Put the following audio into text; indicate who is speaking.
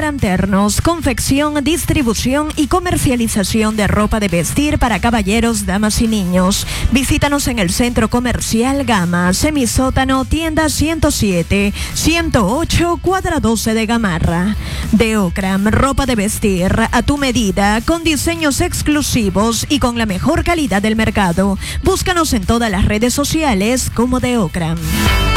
Speaker 1: Ocram Ternos, confección, distribución y comercialización de ropa de vestir para caballeros, damas y niños. Visítanos en el Centro Comercial Gama, Semisótano, tienda 107, 108, cuadra 12 de Gamarra. De Ocram, ropa de vestir a tu medida, con diseños exclusivos y con la mejor calidad del mercado. Búscanos en todas las redes sociales como de Ocram.